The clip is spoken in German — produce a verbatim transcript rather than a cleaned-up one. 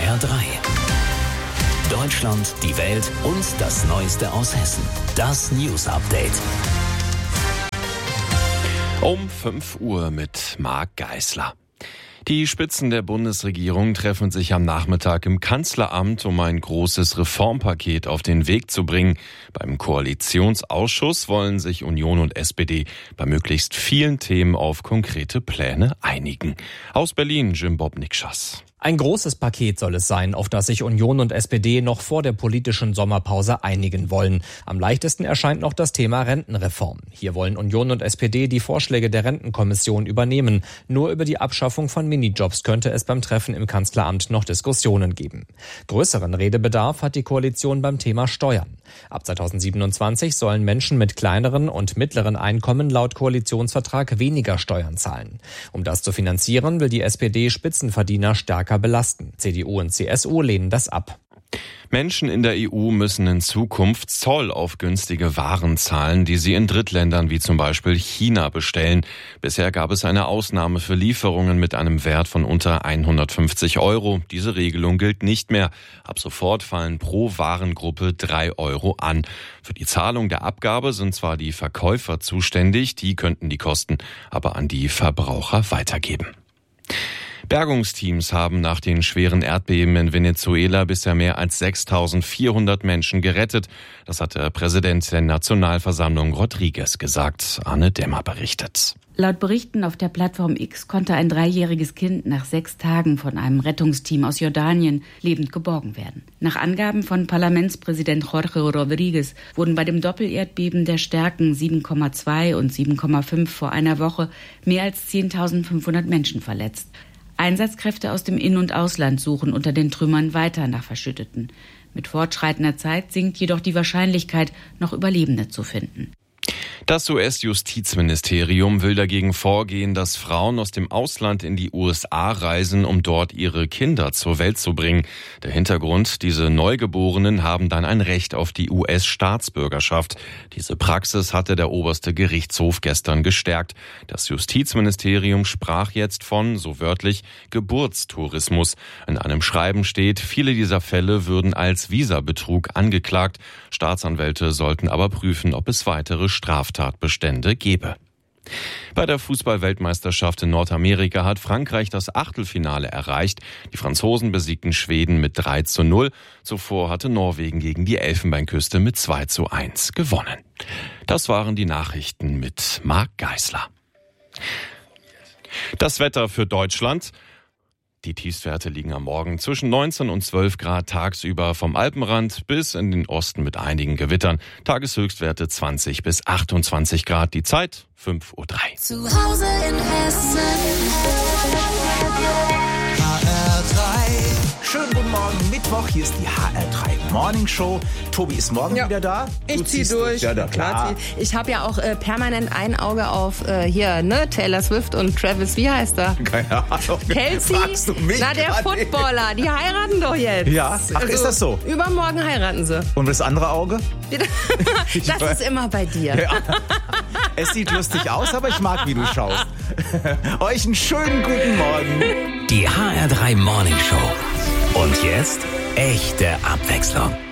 R drei. Deutschland, die Welt und das Neueste aus Hessen. Das News Update. Um fünf Uhr mit Marc Geisler. Die Spitzen der Bundesregierung treffen sich am Nachmittag im Kanzleramt, um ein großes Reformpaket auf den Weg zu bringen. Beim Koalitionsausschuss wollen sich Union und S P D bei möglichst vielen Themen auf konkrete Pläne einigen. Aus Berlin, Jim Bob-Nikschas. Ein großes Paket soll es sein, auf das sich Union und S P D noch vor der politischen Sommerpause einigen wollen. Am leichtesten erscheint noch das Thema Rentenreform. Hier wollen Union und S P D die Vorschläge der Rentenkommission übernehmen. Nur über die Abschaffung von Minijobs könnte es beim Treffen im Kanzleramt noch Diskussionen geben. Größeren Redebedarf hat die Koalition beim Thema Steuern. Ab zweitausendsiebenundzwanzig sollen Menschen mit kleineren und mittleren Einkommen laut Koalitionsvertrag weniger Steuern zahlen. Um das zu finanzieren, will die S P D Spitzenverdiener stärker belasten. C D U und C S U lehnen das ab. Menschen in der E U müssen in Zukunft Zoll auf günstige Waren zahlen, die sie in Drittländern wie zum Beispiel China bestellen. Bisher gab es eine Ausnahme für Lieferungen mit einem Wert von unter hundertfünfzig Euro. Diese Regelung gilt nicht mehr. Ab sofort fallen pro Warengruppe drei Euro an. Für die Zahlung der Abgabe sind zwar die Verkäufer zuständig, die könnten die Kosten aber an die Verbraucher weitergeben. Bergungsteams haben nach den schweren Erdbeben in Venezuela bisher mehr als sechstausendvierhundert Menschen gerettet. Das hat der Präsident der Nationalversammlung Rodriguez gesagt. Arne Dämmer berichtet. Laut Berichten auf der Plattform X konnte ein dreijähriges Kind nach sechs Tagen von einem Rettungsteam aus Jordanien lebend geborgen werden. Nach Angaben von Parlamentspräsident Jorge Rodriguez wurden bei dem Doppelerdbeben der Stärken sieben Komma zwei und sieben Komma fünf vor einer Woche mehr als zehntausendfünfhundert Menschen verletzt. Einsatzkräfte aus dem In- und Ausland suchen unter den Trümmern weiter nach Verschütteten. Mit fortschreitender Zeit sinkt jedoch die Wahrscheinlichkeit, noch Überlebende zu finden. Das U S-Justizministerium will dagegen vorgehen, dass Frauen aus dem Ausland in die U S A reisen, um dort ihre Kinder zur Welt zu bringen. Der Hintergrund: diese Neugeborenen haben dann ein Recht auf die U S-Staatsbürgerschaft. Diese Praxis hatte der oberste Gerichtshof gestern gestärkt. Das Justizministerium sprach jetzt von, so wörtlich, Geburtstourismus. In einem Schreiben steht, viele dieser Fälle würden als Visabetrug angeklagt. Staatsanwälte sollten aber prüfen, ob es weitere Straftatbestände gebe. Bei der Fußball-Weltmeisterschaft in Nordamerika hat Frankreich das Achtelfinale erreicht. Die Franzosen besiegten Schweden mit drei zu null. Zuvor hatte Norwegen gegen die Elfenbeinküste mit zwei zu eins gewonnen. Das waren die Nachrichten mit Marc Geisler. Das Wetter für Deutschland. Die Tiefstwerte liegen am Morgen zwischen neunzehn und zwölf Grad tagsüber vom Alpenrand bis in den Osten mit einigen Gewittern. Tageshöchstwerte zwanzig bis achtundzwanzig Grad. Die Zeit fünf Uhr drei. Zu Hause in Hessen. H R drei. Schönen guten Morgen, Mittwoch. Hier ist die H R drei Morning Show. Tobi ist morgen ja. wieder da. Ich du zieh durch. Ja, klar. Ich habe ja auch äh, permanent ein Auge auf äh, hier, ne, Taylor Swift und Travis, wie heißt er? Keine Ahnung. Kelsey? Fragst du mich Na, der gerade? Footballer. Die heiraten doch jetzt. Ja, ach, ist das so? Übermorgen heiraten sie. Und das andere Auge? Das ist immer bei dir. Ja. Es sieht lustig aus, aber ich mag, wie du schaust. Euch einen schönen guten Morgen. Die H R drei Morning Show. Und jetzt echte Abwechslung.